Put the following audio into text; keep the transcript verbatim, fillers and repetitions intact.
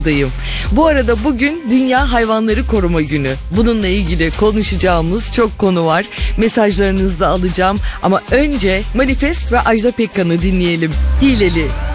Bu arada bugün Dünya Hayvanları Koruma Günü. Bununla ilgili konuşacağımız çok konu var. Mesajlarınızı da alacağım. Ama önce Manifest ve Ajda Pekkan'ı dinleyelim. Hileli.